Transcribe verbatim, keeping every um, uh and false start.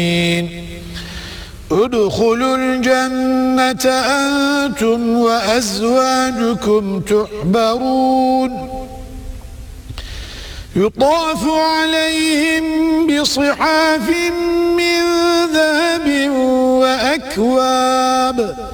ادخلوا الجنة أنتم وأزواجكم تحبرون يطاف عليهم بصحاف من ذهب وأكواب